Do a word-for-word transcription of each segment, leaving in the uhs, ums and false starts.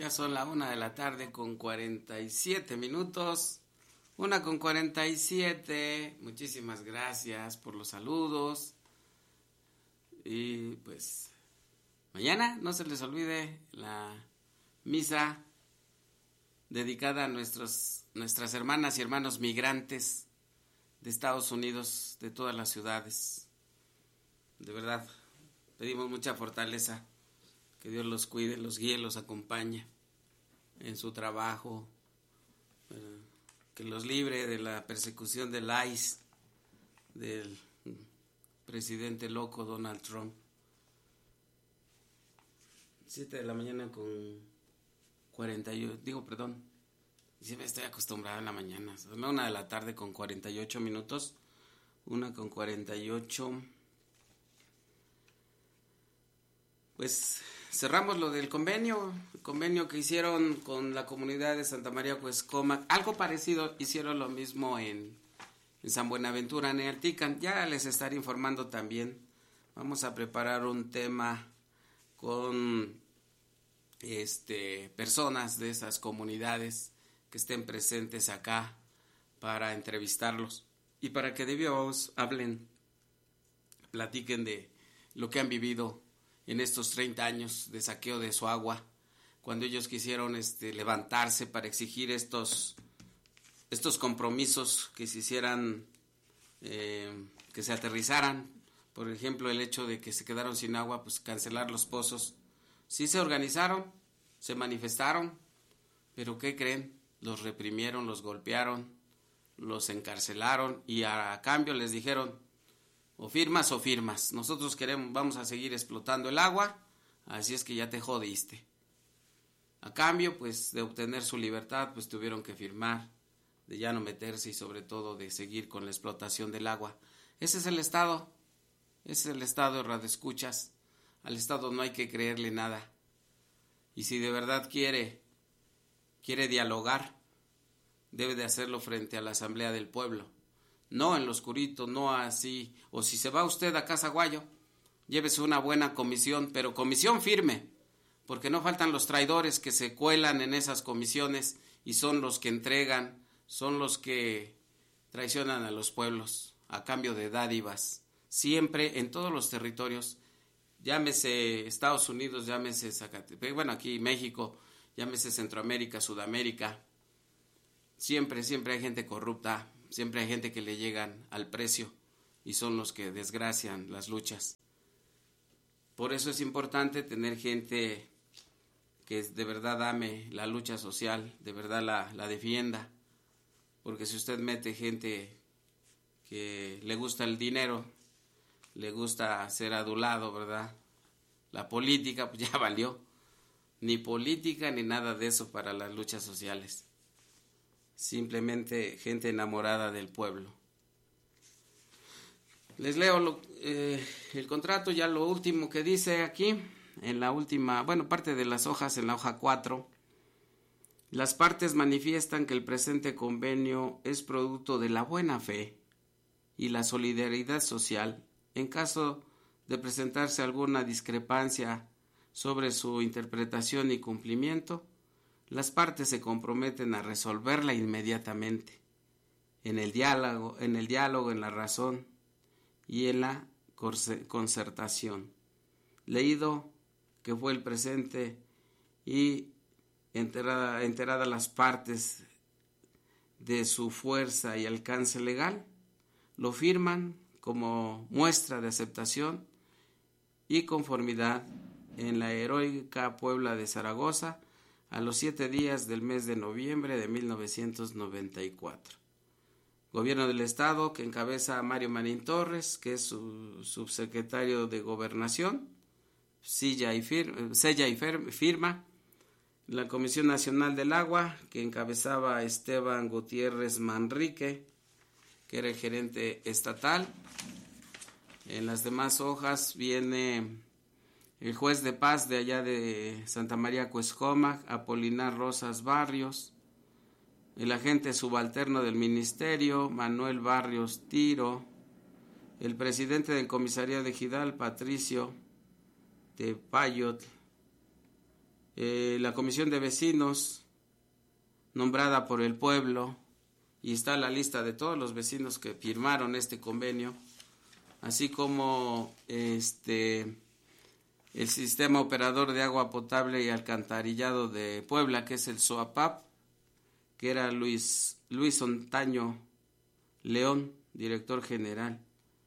Ya son la una de la tarde con cuarenta y siete minutos. Una con cuarenta y siete. Muchísimas gracias por los saludos. Y pues mañana no se les olvide la misa dedicada a nuestros, nuestras hermanas y hermanos migrantes de Estados Unidos, de todas las ciudades. De verdad, pedimos mucha fortaleza. Que Dios los cuide, los guíe, los acompañe en su trabajo, que los libre de la persecución del I C E, del presidente loco Donald Trump. siete de la mañana con cuarenta y ocho, digo, perdón, siempre estoy acostumbrado en la mañana, son la una de la tarde con cuarenta y ocho minutos, una con cuarenta y ocho. Pues cerramos lo del convenio, el convenio que hicieron con la comunidad de Santa María Cuescomac. Algo parecido hicieron lo mismo en, en San Buenaventura, Nealtican. Ya les estaré informando también. Vamos a preparar un tema con este, personas de esas comunidades que estén presentes acá para entrevistarlos y para que de viva hablen, platiquen de lo que han vivido en estos treinta años de saqueo de su agua, cuando ellos quisieron este, levantarse para exigir estos, estos compromisos que se hicieran, eh, que se aterrizaran. Por ejemplo, el hecho de que se quedaron sin agua, pues cancelar los pozos. Sí se organizaron, se manifestaron, pero ¿qué creen? Los reprimieron, los golpearon, los encarcelaron y a, a cambio les dijeron: o firmas o firmas, nosotros queremos, vamos a seguir explotando el agua, así es que ya te jodiste. A cambio, pues, de obtener su libertad, pues tuvieron que firmar, de ya no meterse y sobre todo de seguir con la explotación del agua. Ese es el Estado, ese es el Estado de radioescuchas. Al Estado no hay que creerle nada. Y si de verdad quiere, quiere dialogar, debe de hacerlo frente a la Asamblea del Pueblo. No en lo oscurito, no así. O si se va usted a Casaguayo, llévese una buena comisión, pero comisión firme, porque no faltan los traidores que se cuelan en esas comisiones y son los que entregan, son los que traicionan a los pueblos a cambio de dádivas. Siempre en todos los territorios, llámese Estados Unidos, llámese Zacatepec, bueno, aquí México, llámese Centroamérica, Sudamérica, siempre, siempre hay gente corrupta. Siempre hay gente que le llegan al precio y son los que desgracian las luchas. Por eso es importante tener gente que de verdad ame la lucha social, de verdad la, la defienda. Porque si usted mete gente que le gusta el dinero, le gusta ser adulado, ¿verdad? La política, pues ya valió. Ni política ni nada de eso para las luchas sociales. Simplemente gente enamorada del pueblo. Les leo lo, eh, el contrato, ya lo último que dice aquí, en la última, bueno, parte de las hojas, en la hoja cuatro. Las partes manifiestan que el presente convenio es producto de la buena fe y la solidaridad social. En caso de presentarse alguna discrepancia sobre su interpretación y cumplimiento, las partes se comprometen a resolverla inmediatamente, en el diálogo, en el diálogo, en la razón y en la concertación. Leído que fue el presente y enterada, enterada las partes de su fuerza y alcance legal, lo firman como muestra de aceptación y conformidad en la heroica Puebla de Zaragoza, a los siete días del mes de noviembre de mil novecientos noventa y cuatro. Gobierno del Estado que encabeza a Mario Marín Torres, que es su subsecretario de Gobernación, silla y firma, sella y firma. La Comisión Nacional del Agua, que encabezaba a Esteban Gutiérrez Manrique, que era el gerente estatal. En las demás hojas viene el juez de paz de allá de Santa María Cuescomac, Apolinar Rosas Barrios, el agente subalterno del ministerio, Manuel Barrios Tiro, el presidente del comisariado de Ejidal, Patricio de Payot, eh, la comisión de vecinos nombrada por el pueblo, y está la lista de todos los vecinos que firmaron este convenio, así como este el sistema operador de agua potable y alcantarillado de Puebla, que es el SOAPAP, que era Luis Luis Ontaño León, director general,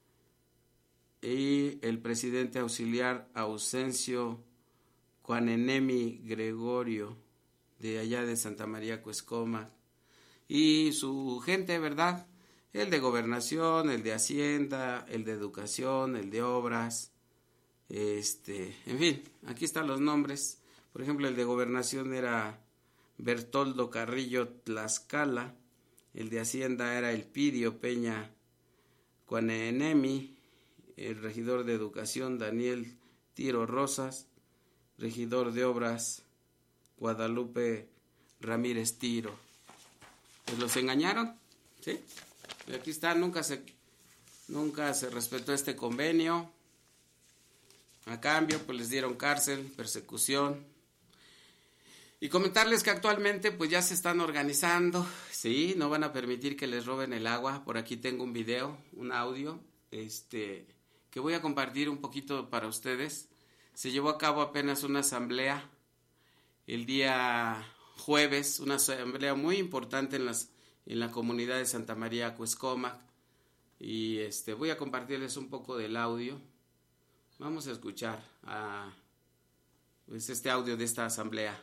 y el presidente auxiliar Ausencio Cuanenemi Gregorio, de allá de Santa María Cuescoma, y su gente, ¿verdad? El de gobernación, el de hacienda, el de educación, el de obras, este, en fin, aquí están los nombres. Por ejemplo, el de gobernación era Bertoldo Carrillo Tlaxcala, el de hacienda era Elpidio Peña Cuanenemi, el regidor de educación Daniel Tiro Rosas, regidor de obras Guadalupe Ramírez Tiro. Pues los engañaron, ¿sí? Y aquí está, nunca se, nunca se respetó este convenio. A cambio, pues les dieron cárcel, persecución. Y comentarles que actualmente pues ya se están organizando, sí, no van a permitir que les roben el agua. Por aquí tengo un video, un audio, este, que voy a compartir un poquito para ustedes. Se llevó a cabo apenas una asamblea el día jueves, una asamblea muy importante en las en la comunidad de Santa María Cuescoma, y este voy a compartirles un poco del audio. Vamos a escuchar a, pues, este audio de esta asamblea.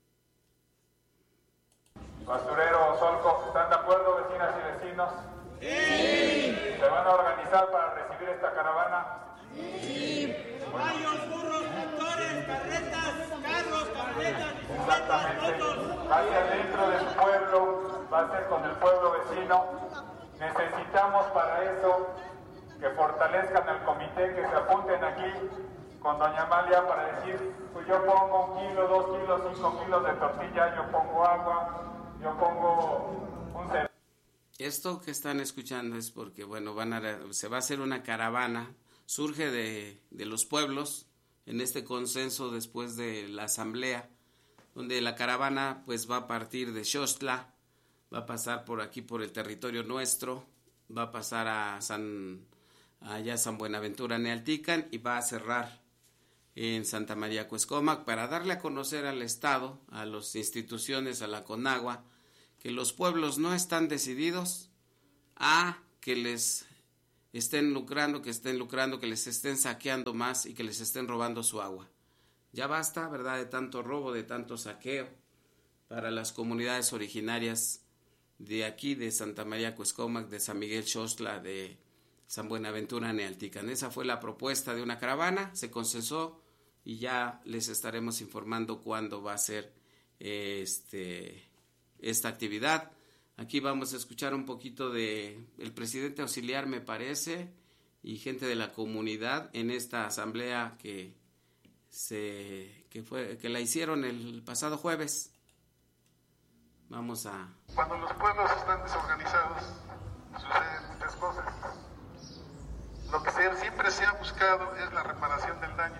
Basurero, Solco, ¿están de acuerdo, vecinas y vecinos? Sí. ¿Se van a organizar para recibir esta caravana? Sí. Caballos, burros, tractores, carretas, carros, camionetas, exactamente. Va a ser dentro de su pueblo, va a ser con el pueblo vecino. Necesitamos para eso que fortalezcan al comité, que se apunten aquí con doña Amalia para decir, pues yo pongo un kilo, dos kilos, cinco kilos de tortilla, yo pongo agua, yo pongo un cereal. Esto que están escuchando es porque, bueno, van a, se va a hacer una caravana, surge de, de los pueblos, en este consenso después de la asamblea, donde la caravana pues va a partir de Xoxtla, va a pasar por aquí por el territorio nuestro, va a pasar a San, allá a San Buenaventura Nealtican, y va a cerrar en Santa María Cuescoma, para darle a conocer al Estado, a las instituciones, a la Conagua, que los pueblos no están decididos a que les estén lucrando, que estén lucrando, que les estén saqueando más y que les estén robando su agua. Ya basta, ¿verdad?, de tanto robo, de tanto saqueo para las comunidades originarias de aquí, de Santa María Cuescomac, de San Miguel Xoxtla, de San Buenaventura Nealtican. Esa fue la propuesta de una caravana, se consensó y ya les estaremos informando cuándo va a ser eh, este, esta actividad. Aquí vamos a escuchar un poquito de el presidente auxiliar, me parece, y gente de la comunidad en esta asamblea que se que fue que la hicieron el pasado jueves. Vamos a... Cuando los pueblos están desorganizados, suceden muchas cosas. Lo que se, siempre se ha buscado es la reparación del daño.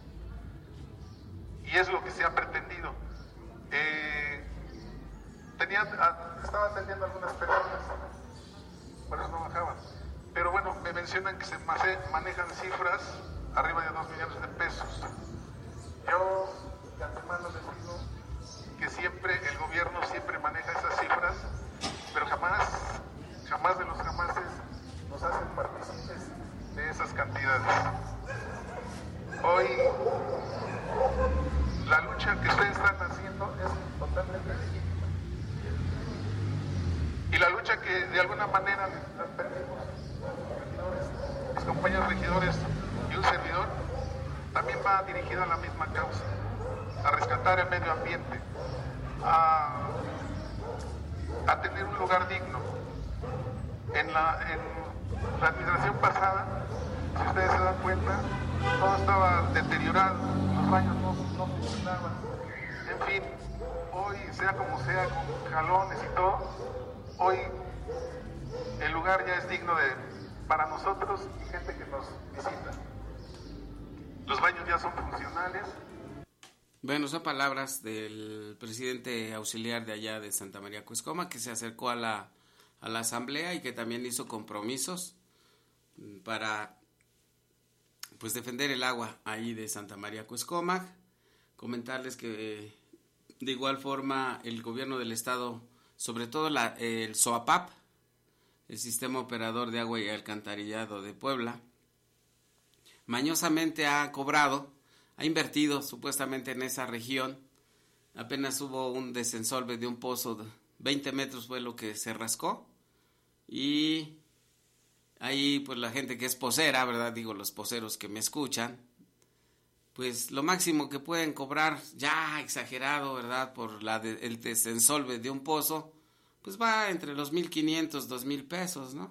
Y es lo que se ha pretendido. Eh, tenía, estaba atendiendo algunas personas, por eso no bajaban. Pero bueno, me mencionan que se manejan cifras arriba de dos millones de pesos. Yo de antemano les digo que siempre, el gobierno siempre maneja esas cifras, pero jamás, jamás de los jamases nos hacen partícipes de esas cantidades. Hoy, la lucha que ustedes están haciendo es totalmente legítima. Y la lucha que de alguna manera tenemos mis compañeros regidores y un servidor, también va dirigida a la misma causa, a rescatar el medio ambiente, a, a tener un lugar digno. En la, en la administración pasada, si ustedes se dan cuenta, todo estaba deteriorado, los baños no, no funcionaban. En fin, hoy, sea como sea, con jalones y todo, hoy el lugar ya es digno de, para nosotros y gente que nos visita. Los baños ya son funcionales. Bueno, son palabras del presidente auxiliar de allá de Santa María Cuezcoma, que se acercó a la, a la asamblea y que también hizo compromisos para pues defender el agua ahí de Santa María Cuezcoma. Comentarles que de igual forma el gobierno del estado, sobre todo la, el SOAPAP, el Sistema Operador de Agua y Alcantarillado de Puebla, mañosamente ha cobrado, ha invertido supuestamente en esa región. Apenas hubo un desensolve de un pozo de veinte metros, fue lo que se rascó, y ahí pues la gente que es posera, ¿verdad? Digo, los poseros que me escuchan, pues lo máximo que pueden cobrar, ya exagerado, ¿verdad? Por la de, el desensolve de un pozo, pues va entre los mil quinientos, dos mil pesos, ¿no?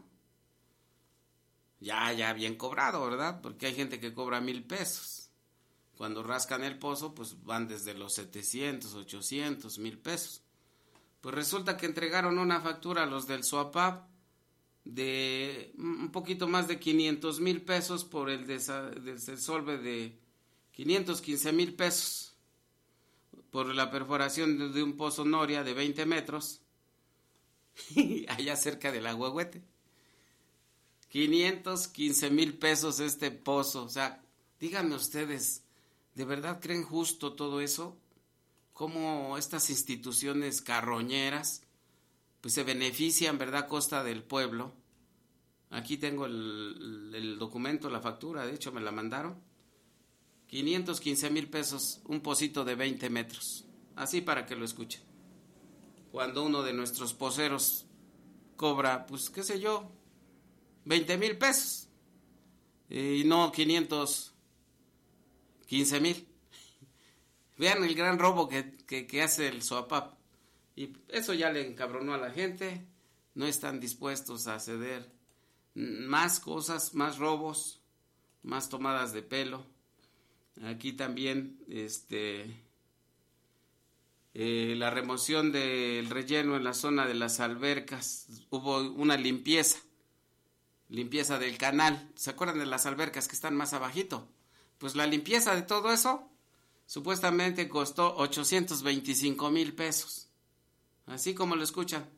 Ya, ya bien cobrado, ¿verdad? Porque hay gente que cobra mil pesos. Cuando rascan el pozo, pues van desde los setecientos, ochocientos, mil pesos. Pues resulta que entregaron una factura a los del SOAPAP de un poquito más de quinientos mil pesos por el desensolve de quinientos quince mil pesos por la perforación de, de un pozo Noria de veinte metros allá cerca del Ahuehuete. quinientos quince mil pesos este pozo. O sea, díganme ustedes, ¿de verdad creen justo todo eso? ¿Cómo estas instituciones carroñeras pues se benefician, ¿verdad?, a costa del pueblo? Aquí tengo el, el documento, la factura, de hecho me la mandaron. quinientos quince mil pesos, un pocito de veinte metros. Así para que lo escuchen. Cuando uno de nuestros poceros cobra, pues qué sé yo, veinte mil pesos. Y no quinientos quince mil. Vean el gran robo que, que, que hace el SOAPAP. Y eso ya le encabronó a la gente. No están dispuestos a ceder más cosas, más robos, más tomadas de pelo. Aquí también este eh, la remoción del relleno en la zona de las albercas. Hubo una limpieza, limpieza del canal. ¿Se acuerdan de las albercas que están más abajito? Pues la limpieza de todo eso supuestamente costó ochocientos veinticinco mil pesos. Así como lo escuchan.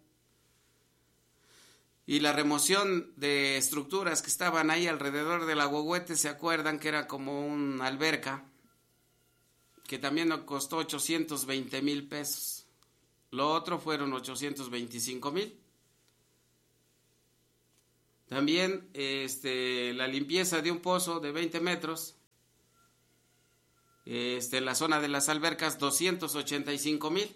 Y la remoción de estructuras que estaban ahí alrededor del Ahuehuete, ¿se acuerdan que era como una alberca? Que también nos costó ochocientos veinte mil pesos. Lo otro fueron ochocientos veinticinco mil. También este, la limpieza de un pozo de veinte metros. Este, en la zona de las albercas, doscientos ochenta y cinco mil.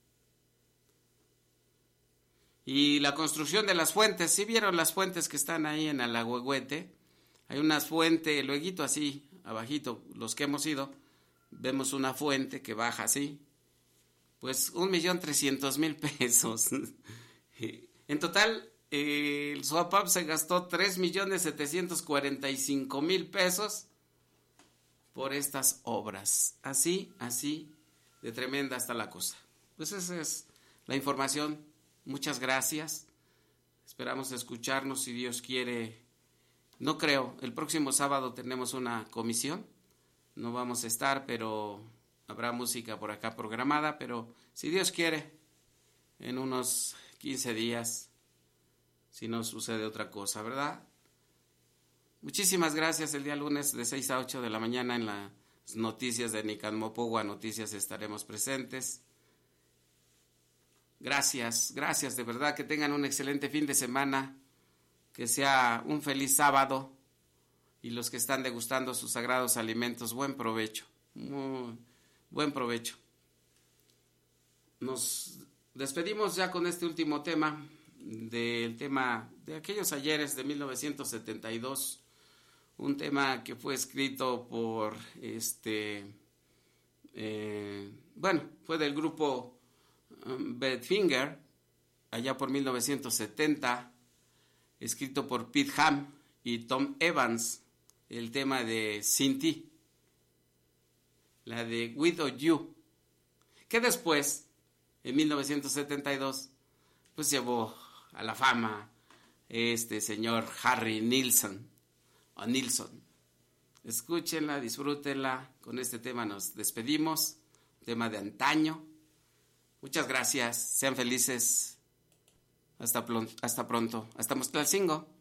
Y la construcción de las fuentes, ¿sí vieron las fuentes que están ahí en el Ahuehuete? Hay unas fuentes, luego así, abajito, los que hemos ido, vemos una fuente que baja así, pues un millón trescientos mil pesos. En total, eh, el SOAPAP se gastó tres millones setecientos cuarenta y cinco mil pesos por estas obras. Así, así, de tremenda está la cosa. Pues esa es la información. Muchas gracias. Esperamos escucharnos si Dios quiere. No creo, el próximo sábado tenemos una comisión. No vamos a estar, pero habrá música por acá programada. Pero si Dios quiere, en unos quince días, si no sucede otra cosa, ¿verdad? Muchísimas gracias. El día lunes de seis a ocho de la mañana en las noticias de Nicanmopogua Noticias estaremos presentes. Gracias, gracias, de verdad, que tengan un excelente fin de semana, que sea un feliz sábado, y los que están degustando sus sagrados alimentos, buen provecho, muy buen provecho. Nos despedimos ya con este último tema, del tema de aquellos ayeres de mil novecientos setenta y dos, un tema que fue escrito por, este, eh, bueno, fue del grupo Badfinger, allá por mil novecientos setenta, escrito por Pete Ham y Tom Evans, el tema de Sin Ti, la de Without You, que después, en mil novecientos setenta y dos, pues llevó a la fama este señor Harry Nilsson, o Nilsson. Escúchenla, disfrútenla, con este tema nos despedimos. tema de antaño. Muchas gracias, sean felices. Hasta, hasta pronto, hasta Mostlalcingo.